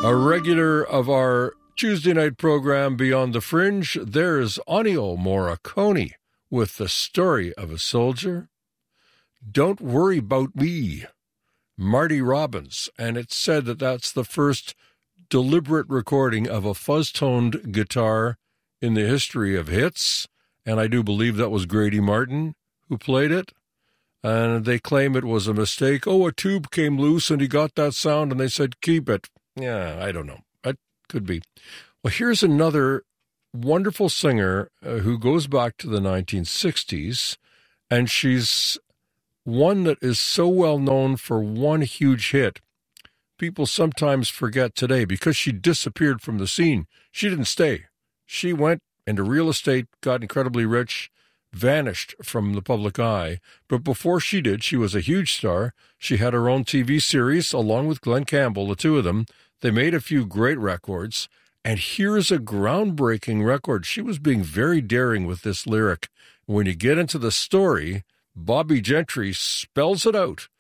A regular of our Tuesday night program, Beyond the Fringe, there's Ennio Morricone with The Story of a Soldier. Don't Worry About Me, Marty Robbins. And it's said that that's the first deliberate recording of a fuzz-toned guitar in the history of hits. And I do believe that was Grady Martin who played it. And they claim it was a mistake. Oh, a tube came loose and he got that sound and they said, keep it. Yeah, I don't know. That could be. Well, here's another wonderful singer who goes back to the 1960s, and she's one that is so well known for one huge hit. People sometimes forget today because she disappeared from the scene. She didn't stay. She went into real estate, got incredibly rich, vanished from the public eye. But before she did, she was a huge star. She had her own TV series along with Glenn Campbell, the two of them. They made a few great records. And here's a groundbreaking record. She was being very daring with this lyric. When you get into the story, Bobby Gentry spells it out.